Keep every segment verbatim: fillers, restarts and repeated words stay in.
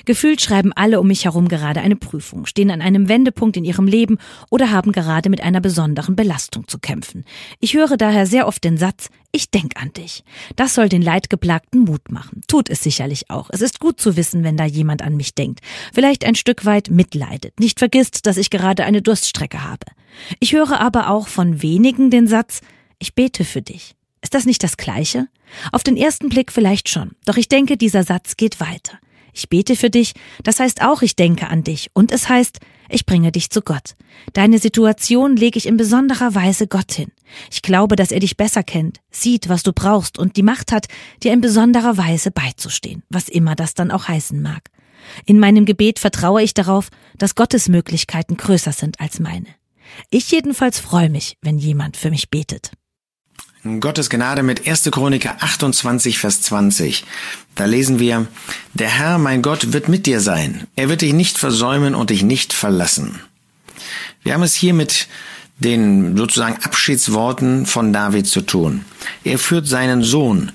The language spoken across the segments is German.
Gefühlt schreiben alle um mich herum gerade eine Prüfung, stehen an einem Wendepunkt in ihrem Leben oder haben gerade mit einer besonderen Belastung zu kämpfen. Ich höre daher sehr oft den Satz, ich denk an dich. Das soll den Leidgeplagten Mut machen. Tut es sicherlich auch. Es ist gut zu wissen, wenn da jemand an mich denkt. Vielleicht ein Stück weit mitleidet, nicht vergisst, dass ich gerade eine Durststrecke habe. Ich höre aber auch von wenigen den Satz, ich bete für dich. Ist das nicht das Gleiche? Auf den ersten Blick vielleicht schon. Doch ich denke, dieser Satz geht weiter. Ich bete für dich, das heißt auch, ich denke an dich. Und es heißt, ich bringe dich zu Gott. Deine Situation lege ich in besonderer Weise Gott hin. Ich glaube, dass er dich besser kennt, sieht, was du brauchst und die Macht hat, dir in besonderer Weise beizustehen, was immer das dann auch heißen mag. In meinem Gebet vertraue ich darauf, dass Gottes Möglichkeiten größer sind als meine. Ich jedenfalls freue mich, wenn jemand für mich betet. Gottes Gnade mit erster Chroniker achtundzwanzig, Vers zwanzig. Da lesen wir, der Herr, mein Gott, wird mit dir sein. Er wird dich nicht versäumen und dich nicht verlassen. Wir haben es hier mit den sozusagen Abschiedsworten von David zu tun. Er führt seinen Sohn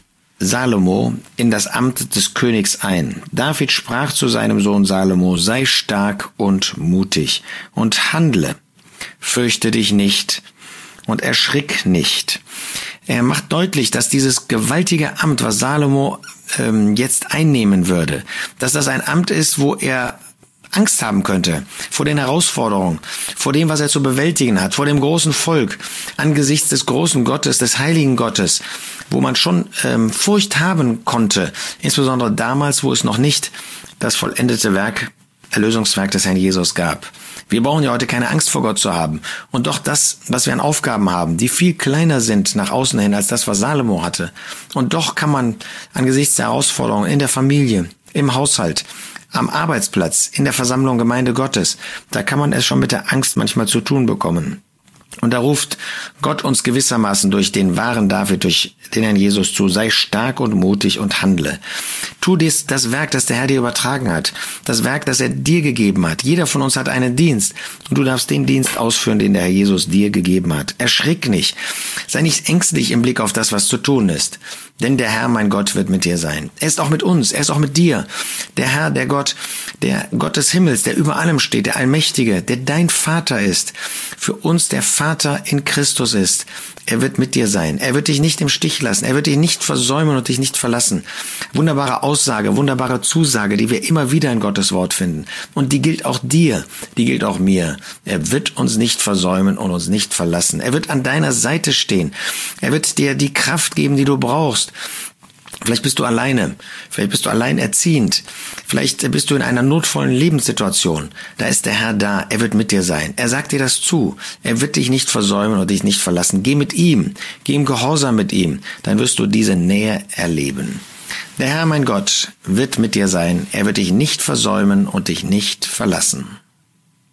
Salomo in das Amt des Königs ein. David sprach zu seinem Sohn Salomo, sei stark und mutig und handle. Fürchte dich nicht und erschrick nicht. Er macht deutlich, dass dieses gewaltige Amt, was Salomo ähm, jetzt einnehmen würde, dass das ein Amt ist, wo er Angst haben könnte vor den Herausforderungen, vor dem, was er zu bewältigen hat, vor dem großen Volk, angesichts des großen Gottes, des heiligen Gottes, wo man schon ähm, Furcht haben konnte, insbesondere damals, wo es noch nicht das vollendete Werk, Erlösungswerk des Herrn Jesus gab. Wir brauchen ja heute keine Angst vor Gott zu haben. Und doch das, was wir an Aufgaben haben, die viel kleiner sind nach außen hin als das, was Salomo hatte. Und doch kann man angesichts der Herausforderungen in der Familie, im Haushalt, am Arbeitsplatz, in der Versammlung Gemeinde Gottes, da kann man es schon mit der Angst manchmal zu tun bekommen. Und da ruft Gott uns gewissermaßen durch den wahren David, durch den Herrn Jesus zu, sei stark und mutig und handle. Tu dies, das Werk, das der Herr dir übertragen hat, das Werk, das er dir gegeben hat. Jeder von uns hat einen Dienst und du darfst den Dienst ausführen, den der Herr Jesus dir gegeben hat. Erschrick nicht, sei nicht ängstlich im Blick auf das, was zu tun ist. Denn der Herr, mein Gott, wird mit dir sein. Er ist auch mit uns, er ist auch mit dir. Der Herr, der Gott, der Gott des Himmels, der über allem steht, der Allmächtige, der dein Vater ist, für uns der Vater in Christus ist. Er wird mit dir sein. Er wird dich nicht im Stich lassen. Er wird dich nicht versäumen und dich nicht verlassen. Wunderbare Aussage, wunderbare Zusage, die wir immer wieder in Gottes Wort finden. Und die gilt auch dir, die gilt auch mir. Er wird uns nicht versäumen und uns nicht verlassen. Er wird an deiner Seite stehen. Er wird dir die Kraft geben, die du brauchst. Vielleicht bist du alleine, vielleicht bist du alleinerziehend, vielleicht bist du in einer notvollen Lebenssituation. Da ist der Herr da, er wird mit dir sein. Er sagt dir das zu, er wird dich nicht versäumen und dich nicht verlassen. Geh mit ihm, geh im Gehorsam mit ihm, dann wirst du diese Nähe erleben. Der Herr, mein Gott, wird mit dir sein, er wird dich nicht versäumen und dich nicht verlassen.